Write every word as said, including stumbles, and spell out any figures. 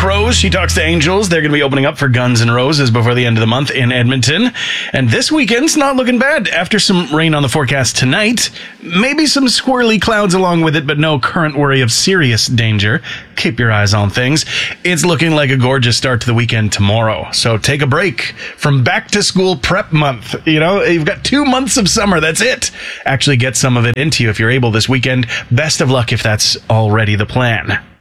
Crows. She talks to Angels. They're going to be opening up for Guns N' Roses before the end of the month in Edmonton. And this weekend's not looking bad. After some rain on the forecast tonight, maybe some squirrely clouds along with it, but no current worry of serious danger. Keep your eyes on things. It's looking like a gorgeous start to the weekend tomorrow. So take a break from back to school prep month. You know, you've got two months of summer. That's it. Actually get some of it into you if you're able this weekend. Best of luck if that's already the plan.